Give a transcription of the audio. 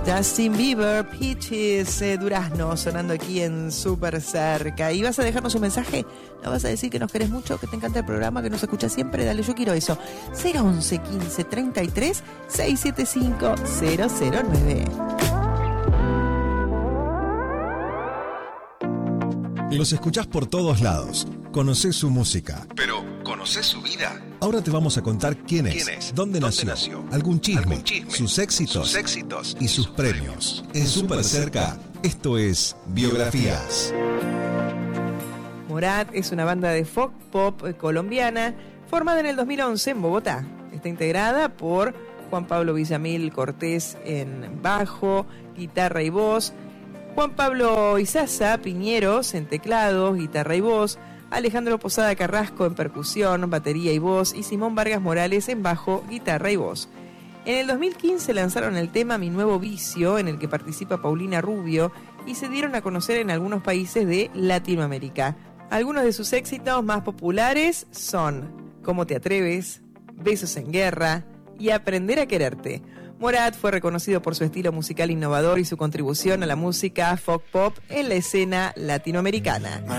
Justin Bieber, Peaches, Durazno, sonando aquí en Súper Cerca. ¿Y vas a dejarnos un mensaje? ¿No vas a decir que nos querés mucho, que te encanta el programa, que nos escuchas siempre? Dale, yo quiero eso. 011 15 33 675 009. Los escuchás por todos lados. Conocés su música. Pero, ¿conocés su vida? Ahora te vamos a contar quién es, dónde nació, algún chisme, sus éxitos y sus premios. En Súper Cerca, esto es Biografías. Morat es una banda de folk pop colombiana formada en el 2011 en Bogotá. Está integrada por Juan Pablo Villamil Cortés en bajo, guitarra y voz, Juan Pablo Izaza Piñeros en teclados, guitarra y voz, Alejandro Posada Carrasco en percusión, batería y voz, y Simón Vargas Morales en bajo, guitarra y voz. En el 2015 lanzaron el tema Mi Nuevo Vicio, en el que participa Paulina Rubio, y se dieron a conocer en algunos países de Latinoamérica. Algunos de sus éxitos más populares son ¿Cómo te atreves?, Besos en Guerra y Aprender a quererte. Morat fue reconocido por su estilo musical innovador y su contribución a la música folk pop en la escena latinoamericana.